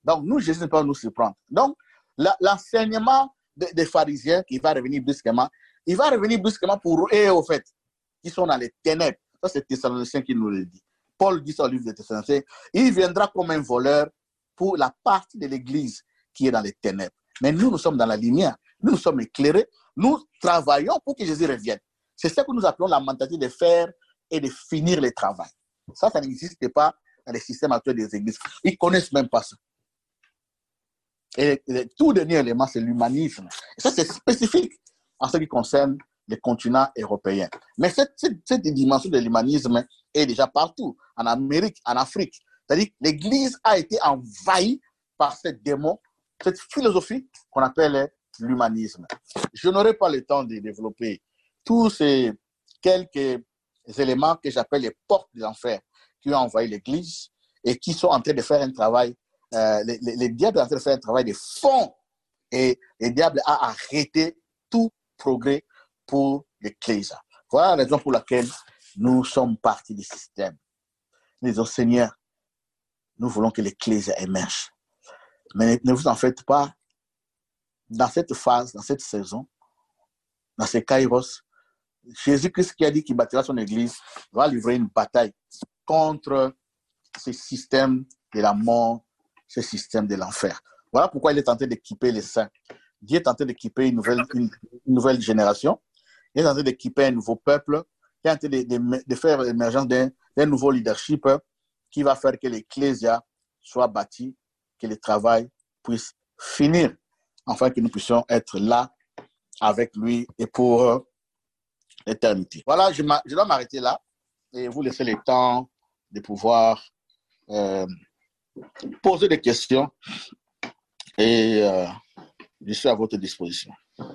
Donc, nous, Jésus ne peut pas nous surprendre. Donc, l'enseignement des pharisiens qui va revenir brusquement, il va revenir brusquement pour eux, au fait, qui sont dans les ténèbres. Ça, c'est Thessaloniciens qui nous le dit. Paul dit ça au livre de Thessaloniciens. Il viendra comme un voleur pour la partie de l'Église qui est dans les ténèbres. Mais nous, nous sommes dans la lumière. Nous sommes éclairés. Nous travaillons pour que Jésus revienne. C'est ça que nous appelons la mentalité de faire et de finir le travail. Ça n'existe pas dans les systèmes actuels des églises. Ils ne connaissent même pas ça. Et le tout dernier élément, c'est l'humanisme. Et ça, c'est spécifique en ce qui concerne les continents européens. Mais cette dimension de l'humanisme est déjà partout, en Amérique, en Afrique. C'est-à-dire que l'Église a été envahie par cette démon, cette philosophie qu'on appelle l'humanisme. Je n'aurai pas le temps de développer tous ces quelques éléments que j'appelle les portes de l'enfer qui ont envahi l'Église et qui sont en train de faire un travail. Les diables sont en train de faire un travail de fond et le diable a arrêté tout progrès pour l'Église. Voilà la raison pour laquelle nous sommes partis du système. Nous disons, Seigneur, nous voulons que l'Église émerge. Mais ne vous en faites pas. Dans cette phase, dans cette saison, dans ces kairos, Jésus-Christ qui a dit qu'il bâtira son Église va livrer une bataille contre ce système de la mort, ce système de l'enfer. Voilà pourquoi il est en train d'équiper les saints. Dieu est en train d'équiper une nouvelle génération. Il est en train d'équiper un nouveau peuple. Il est en train de faire l'émergence d'un nouveau leadership qui va faire que l'Ecclésia soit bâtie, que le travail puisse finir, afin que nous puissions être là avec lui et pour l'éternité. Voilà, je dois m'arrêter là et vous laisser le temps de pouvoir poser des questions et je suis à votre disposition.